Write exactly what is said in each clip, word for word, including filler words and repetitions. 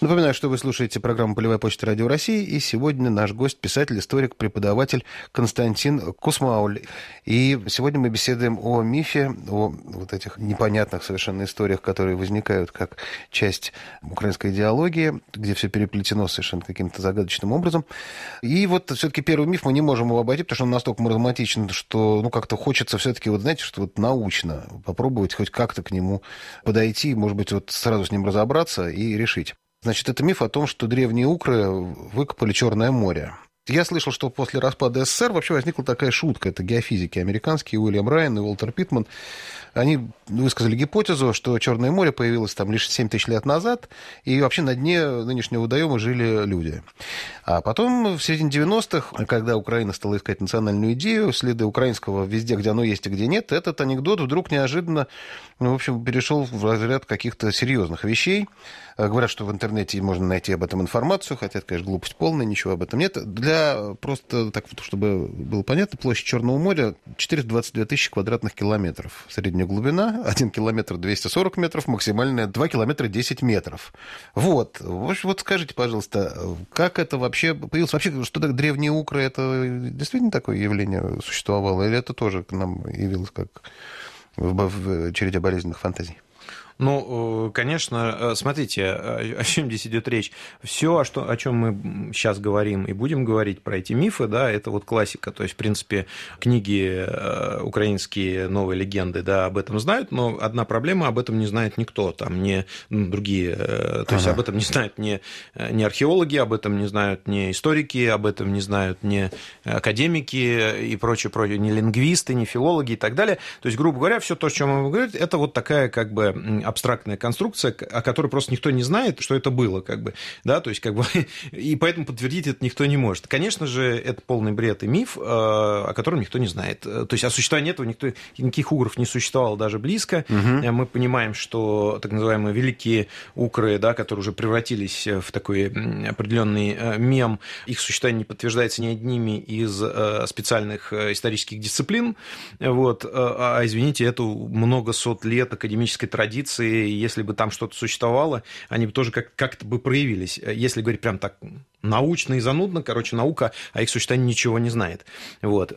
Напоминаю, что вы слушаете программу «Полевая почта Радио России», и сегодня наш гость, писатель, историк, преподаватель Константин Кусмауль. И сегодня мы беседуем о мифе, о вот этих непонятных совершенно историях, которые возникают как часть украинской идеологии, где все переплетено совершенно каким-то загадочным образом. И вот все-таки первый миф, мы не можем его обойти, потому что он настолько маразматичен, что ну, как-то хочется все-таки, вот знаете, что вот научно попробовать хоть как-то к нему подойти, может быть, вот сразу с ним разобраться и решить. Значит, это миф о том, что древние укры выкопали Черное море. Я слышал, что после распада СССР вообще возникла такая шутка. Это геофизики американские, Уильям Райан и Уолтер Питтман. Они высказали гипотезу, что Черное море появилось там лишь семь тысяч лет назад, и вообще на дне нынешнего водоема жили люди. А потом, в середине девяностых, когда Украина стала искать национальную идею, следы украинского везде, где оно есть и где нет, этот анекдот вдруг неожиданно, ну, в общем, перешел в разряд каких-то серьезных вещей. Говорят, что в интернете можно найти об этом информацию, хотя это, конечно, глупость полная, ничего об этом нет. Для просто, так, чтобы было понятно, площадь Черного моря четыреста двадцать две тысячи квадратных километров. Средняя глубина один километр двести сорок метров, максимальная два километра десять метров. Вот. Вот скажите, пожалуйста, как это вообще появилось? Вообще, что так древние укры, это действительно такое явление существовало? Или это тоже к нам явилось как в, в череде болезненных фантазий? Ну, конечно, смотрите, о чем здесь идет речь. Все, о, что, о чем мы сейчас говорим и будем говорить про эти мифы, да, это вот классика. То есть, в принципе, книги украинские, новые легенды, да, об этом знают, но одна проблема, об этом не знает никто, там не ну, другие, то ага. есть об этом не знают не, не археологи, об этом не знают не историки, об этом не знают не академики и прочее, прочее, не лингвисты, не филологи и так далее. То есть, грубо говоря, все то, о чем мы говорим, это вот такая как бы абстрактная конструкция, о которой просто никто не знает, что это было, как бы, да, то есть, как бы, и поэтому подтвердить это никто не может. Конечно же, это полный бред и миф, о котором никто не знает. То есть, о существовании этого никто, никаких укров не существовало даже близко. Угу. Мы понимаем, что так называемые великие укры, да, которые уже превратились в такой определенный мем, их существование не подтверждается ни одними из специальных исторических дисциплин. Вот. А, извините, это много сот лет академической традиции, если бы там что-то существовало, они бы тоже как- как-то бы проявились. Если говорить прям так научно и занудно, короче, наука о их существовании ничего не знает. Вот.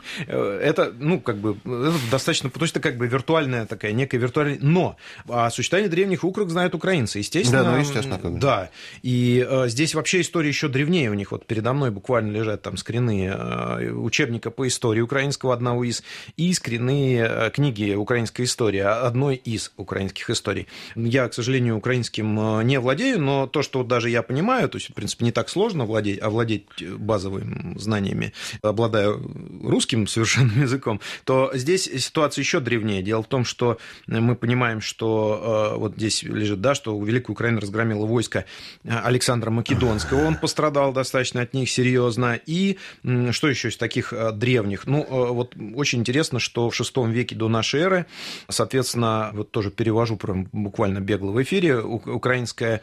Это, ну, как бы, это достаточно, потому что как бы виртуальная такая, некая виртуальная... Но о существовании древних укров знают украинцы, естественно. Да, ну, естественно. Как бы. Да. И э, здесь вообще история еще древнее у них. Вот передо мной буквально лежат там скрины э, учебника по истории украинского, одного из, и скрины э, книги «Украинская история», одной из украинских историй. Я, к сожалению, украинским не владею, но то, что даже я понимаю, то есть, в принципе, не так сложно владеть, овладеть базовыми знаниями, обладая русским совершенным языком, то здесь ситуация еще древнее. Дело в том, что мы понимаем, что вот здесь лежит, да, что Великая Украина разгромила войско Александра Македонского, он пострадал достаточно от них серьезно. И что еще из таких древних? Ну, вот очень интересно, что в шестом веке до нашей эры, соответственно, вот тоже перевожу прям буквально бегло в эфире, украинская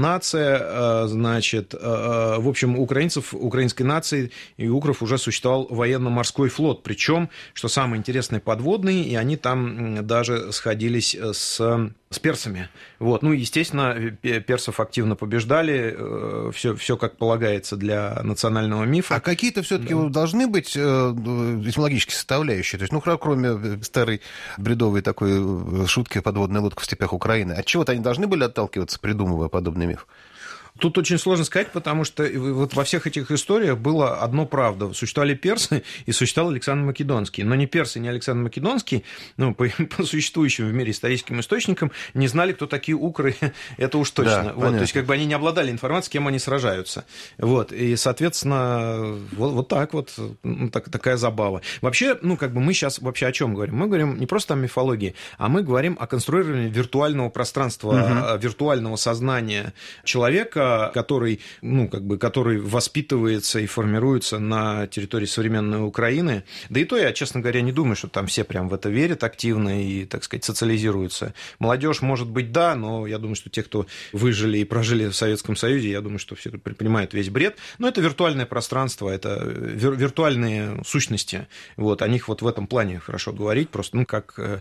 нация, значит, в общем, у украинцев, украинской нации и укров уже существовал военно-морской флот, причем, что самое интересное, подводный, и они там даже сходились с... с персами. Вот. Ну, естественно, персов активно побеждали, все, все как полагается для национального мифа. А какие-то все-таки да. должны быть этимологические составляющие? То есть, ну, кроме старой бредовой такой шутки «Подводная лодка в степях Украины», от чего-то они должны были отталкиваться, придумывая подобный миф? Тут очень сложно сказать, потому что вот во всех этих историях было одно правда. Существовали персы и существовал Александр Македонский. Но ни персы, ни Александр Македонский, ну, по, по существующим в мире историческим источникам, не знали, кто такие укры. Это уж точно. Да, вот, то есть, как бы они не обладали информацией, с кем они сражаются. Вот. И, соответственно, вот, вот так вот, ну, так, такая забава. Вообще, ну, как бы мы сейчас вообще о чем говорим? Мы говорим не просто о мифологии, а мы говорим о конструировании виртуального пространства, угу. виртуального сознания человека, который, ну, как бы, который воспитывается и формируется на территории современной Украины. Да и то я, честно говоря, не думаю, что там все прям в это верят активно и, так сказать, социализируются. Молодежь, может быть, да, но я думаю, что те, кто выжили и прожили в Советском Союзе, я думаю, что все понимают весь бред. Но это виртуальное пространство, это вир- виртуальные сущности. Вот, о них вот в этом плане хорошо говорить, просто, ну, как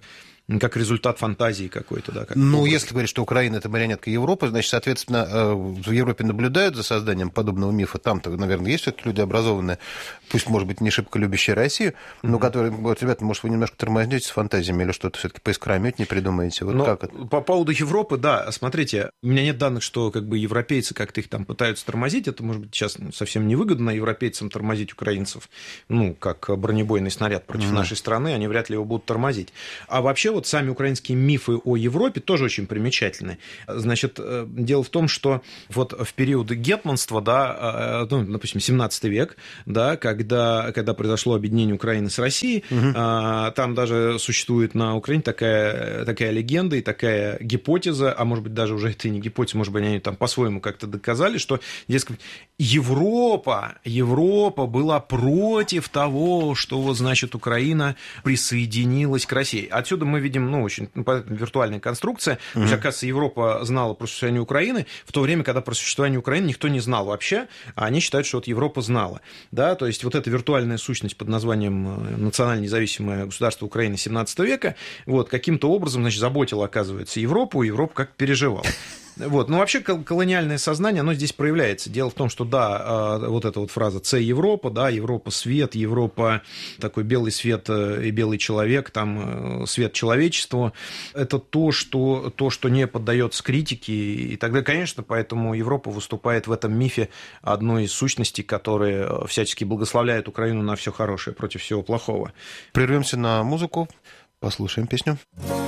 как результат фантазии какой-то, да. Как ну, образ. Если говорить, что Украина – это марионетка Европы, значит, соответственно, в Европе наблюдают за созданием подобного мифа. Там-то, наверное, есть все-таки люди образованные, пусть, может быть, не шибко любящие Россию, но mm-hmm. которые говорят: ребята, может, вы немножко тормознете с фантазиями или что-то все-таки поискрометнее придумаете? Вот но как это? По поводу Европы, да, смотрите, у меня нет данных, что как бы европейцы как-то их там пытаются тормозить. Это, может быть, сейчас совсем невыгодно европейцам тормозить украинцев, ну, как бронебойный снаряд против mm-hmm. нашей страны, они вряд ли его будут тормозить. А вообще вот сами украинские мифы о Европе тоже очень примечательны. Значит, дело в том, что вот в период гетманства, да, ну, допустим, семнадцатый век, да, когда, когда произошло объединение Украины с Россией, угу. там даже существует на Украине такая, такая легенда и такая гипотеза, а может быть, даже уже это и не гипотеза, может быть, они там по-своему как-то доказали, что, дескать, Европа, Европа была против того, что, вот, значит, Украина присоединилась к России. Отсюда мы видим, ну, очень ну, виртуальная конструкция. Mm-hmm. То есть, оказывается, Европа знала про существование Украины в то время, когда про существование Украины никто не знал вообще, а они считают, что вот Европа знала. Да? То есть, вот эта виртуальная сущность под названием национально независимое государство Украины семнадцатого века вот, каким-то образом, значит, заботила, оказывается, Европу, и Европа как переживала. Вот. Но вообще колониальное сознание, оно здесь проявляется. Дело в том, что, да, вот эта вот фраза «Це Европа», да, Европа – свет, Европа – такой белый свет и белый человек, там свет человечеству – это то что, то, что не поддается критике. И тогда, конечно, поэтому Европа выступает в этом мифе одной из сущностей, которые всячески благословляют Украину на все хорошее против всего плохого. Прервемся на музыку, послушаем песню.